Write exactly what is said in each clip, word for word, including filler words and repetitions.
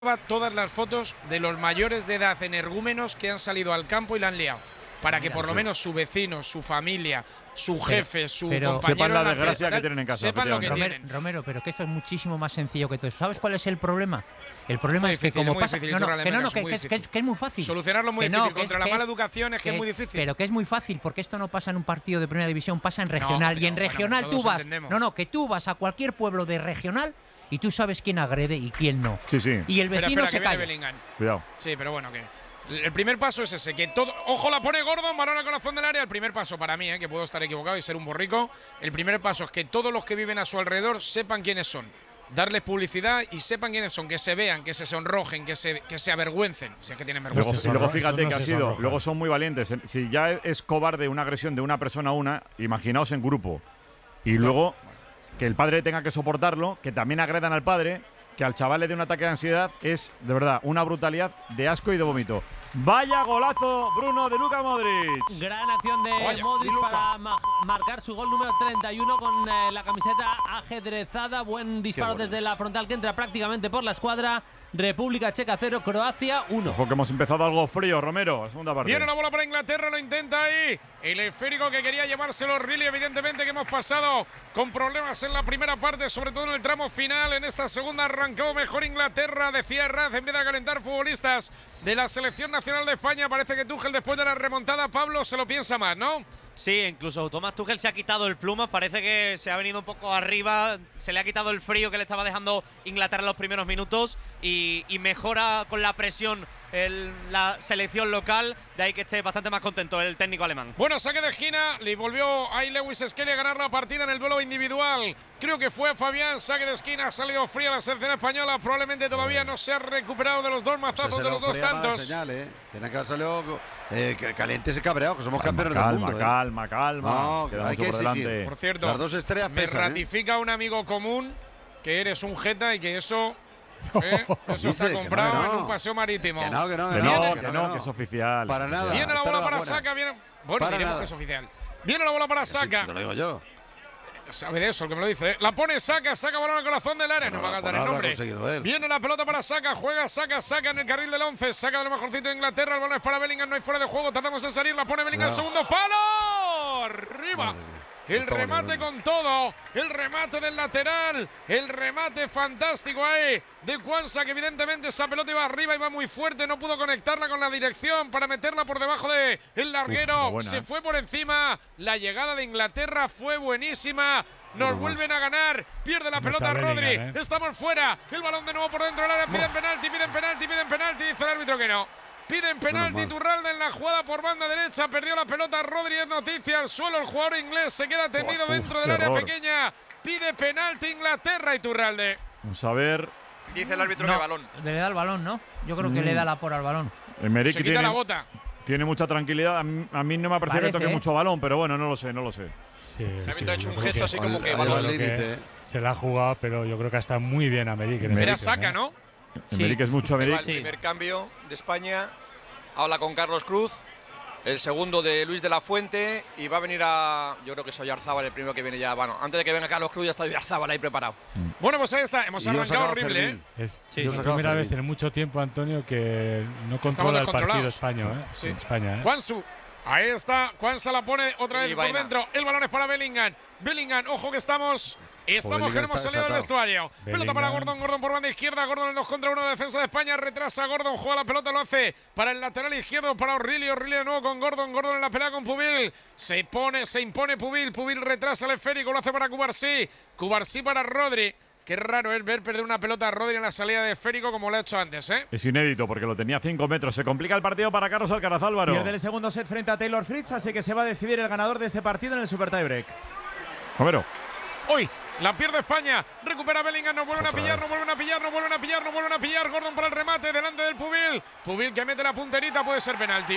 todas las fotos de los mayores de edad energúmenos que han salido al campo y la han liado. Para que por lo menos su vecino, su familia, su jefe, su pero, compañero sepan la en desgracia empresa, que tienen en casa. sepan lo que Romero, tienen. Romero, pero que esto es muchísimo más sencillo que todo eso. ¿Sabes cuál es el problema? El problema muy es que difícil, como muy pasa… difícil, no, no, Iturralde, que no, no, es que, muy que, es- difícil. que, que es muy fácil. Solucionarlo muy Que no, difícil. que es- Contra la que mala es- educación es que, que- es muy difícil. Pero que es muy fácil, porque esto no pasa en un partido de primera división, pasa en regional. No, y en pero, bueno, regional todos tú vas… entendemos. No, no, que tú vas a cualquier pueblo de regional y tú sabes quién agrede y quién no. Sí, sí. Y el Espera, vecino espera, se que viene calla. Bellingham. Cuidado. Sí, pero bueno, que el primer paso es ese, que todo… Ojo, la pone Gordon, balón al corazón del área. El primer paso para mí, eh, que puedo estar equivocado y ser un borrico. El primer paso es que todos los que viven a su alrededor sepan quiénes son. Darles publicidad y sepan quiénes son, que se vean, que se sonrojen, que se, que se avergüencen, si es que tienen Luego, vergüenza. y luego sonro- fíjate eso no que ha se sido, sonrojan. luego son muy valientes. Si ya es cobarde una agresión de una persona a una, imaginaos en grupo. Y luego que el padre tenga que soportarlo, que también agredan al padre, que al chaval le dé un ataque de ansiedad, es de verdad una brutalidad de asco y de vómito. Vaya golazo, Bruno, de Luka Modric. Gran acción de Vaya, Modric y Luka. para ma- marcar su gol número treinta y uno con eh, la camiseta ajedrezada. Buen disparo bueno desde es. la frontal que entra prácticamente por la escuadra. República Checa cero, Croacia uno. Ojo que hemos empezado algo frío, Romero, segunda parte. Viene la bola para Inglaterra, lo intenta ahí. El esférico que quería llevárselo Riley, evidentemente que hemos pasado con problemas en la primera parte, sobre todo en el tramo final. En esta segunda arrancó mejor Inglaterra, decía Raz, empieza a calentar futbolistas de la selección nacional de España. Parece que Tuchel después de la remontada, Pablo, se lo piensa más, ¿no? Sí, incluso Thomas Tuchel se ha quitado el plumas, parece que se ha venido un poco arriba, se le ha quitado el frío que le estaba dejando Inglaterra en los primeros minutos y, y mejora con la presión el- la selección local, de ahí que esté bastante más contento el técnico alemán. Bueno, saque de esquina, le volvió ahí Lewis Skelly a ganar la partida en el duelo individual. Creo que fue Fabián, saque de esquina, ha salido fría la selección española, probablemente todavía no se ha recuperado de los dos mazazos de los dos tantos. Señal, ¿eh? Tiene que haber salido eh, que- calientes y cabreados, que somos Calma, campeones calma, del mundo. ¿eh? calma, calma. No, Queda hay mucho que por exigir. delante. Por cierto, Las dos estrellas me pesan, ¿eh? ratifica un amigo común que eres un jeta y que eso, ¿eh? eso Dice está que no, comprado que no. en un paseo marítimo. Que no, que no, Que que no, no, que no, que es oficial. Para nada. Viene la Esta bola era para buena. Saka, viene… Bueno, Para diremos nada. que es oficial. Viene la bola para Sí, Saka. te lo digo yo. Sabe de eso el que me lo dice. ¿eh? La pone Saka, Saka balón al corazón del área. Bueno, no me hagas dar bueno, el lo ha nombre. conseguido él. Viene la pelota para Saka, juega Saka, Saka en el carril del once. Saka de lo mejorcito de Inglaterra. El balón es para Bellingham, no hay fuera de juego. Tardamos en salir. La pone Bellingham, Cuidado. segundo palo. Arriba. Madre mía. El Está remate bonito. con todo, el remate del lateral, el remate fantástico ahí de Kwanza, que evidentemente esa pelota iba arriba, iba muy fuerte, no pudo conectarla con la dirección para meterla por debajo de el larguero, Uf, buena, se eh. fue por encima, la llegada de Inglaterra fue buenísima, nos Bueno, vuelven a ganar, pierde la No pelota está Rodri, Bellingham, ¿eh? estamos fuera, el balón de nuevo por dentro del área, piden penalti, piden penalti, piden penalti, dice el árbitro que no. Piden penalti, mal. Iturralde en la jugada por banda derecha, perdió la pelota Rodri, es noticia al suelo, el jugador inglés se queda tendido Uf, dentro qué del área horror. pequeña, pide penalti Inglaterra, Iturralde. Vamos a ver. Dice el árbitro No, que balón. le da el balón, ¿no? Yo creo que Mm. le da la por al balón. Emerick Se quita tiene, la bota. tiene mucha tranquilidad. A mí, a mí no me ha parecido que Parece, toque ¿eh? mucho balón, pero bueno, no lo sé, no lo sé. Sí, Se ha sí, hecho yo un creo gesto así como Al- que al- balón. al creo que límite. se la ha jugado, pero yo creo que está muy bien Amerik en esa Será acción, Saka, ¿eh? ¿no? Emerick es mucho Va Emerick. el primer cambio de España, habla con Carlos Cruz, el segundo de Luis de la Fuente y va a venir a, yo creo que es Oyarzábal el primero que viene ya, bueno, antes de que venga Carlos Cruz ya está Oyarzábal ahí preparado. Bueno, pues ahí está, hemos Y yo arrancado sacaba horrible, ¿eh? Fermín. Es Sí, la sí. primera vez Fermín. en mucho tiempo, Antonio, que no controla el partido descontrolados. español, ¿eh? Sí. En España, ¿eh? Juansu, ahí está, Juanza la pone otra vez Y por vaina. dentro, el balón es para Bellingham, Bellingham, ojo que estamos… Estamos Bellingham que no hemos está salido del desatado. vestuario. Pelota para Bellingham. Gordon, Gordon por banda izquierda, Gordon en dos contra uno, defensa de España, retrasa Gordon, juega la pelota, lo hace para el lateral izquierdo, para O'Reilly, O'Reilly de nuevo con Gordon, Gordon en la pelea con Pubil, se pone, se impone Pubil, Pubil retrasa el esférico, lo hace para Cubarsí, Cubarsí para Rodri. Qué raro es ver perder una pelota a Rodri en la salida de esférico como lo ha hecho antes, ¿eh? Es inédito porque lo tenía a cinco metros. Se complica el partido para Carlos Alcaraz, Álvaro. Pierde el segundo set frente a Taylor Fritz, así que se va a decidir el ganador de este partido en el Super Tiebreak. Romero. Hoy la pierde España, recupera Bellingham, nos vuelven a Otra pillar, vez. nos vuelven a pillar, nos vuelven a pillar, nos vuelven a pillar. Gordon para el remate, delante del Pubil. Pubil que mete la punterita, puede ser penalti.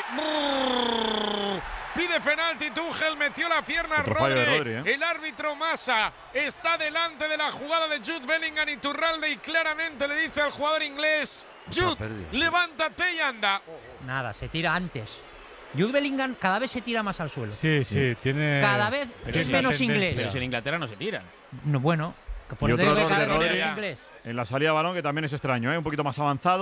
Brrr. Pide penalti, Tuchel metió la pierna a Otro fallo Rodri. de Rodri, ¿eh? El árbitro Massa está delante de la jugada de Jude Bellingham y Turralde y claramente le dice al jugador inglés: Otra Jude, pérdida. levántate y anda. Nada, se tira antes. Jude Bellingham cada vez se tira más al suelo. Sí, sí, tiene. Cada vez tiene es una menos tendencia. inglés. Pero si en Inglaterra no se tiran. No, bueno, que por Y eso otro digo que error de cada vez Rodri. menos inglés. En la salida de balón, que también es extraño, ¿eh? Un poquito más avanzado.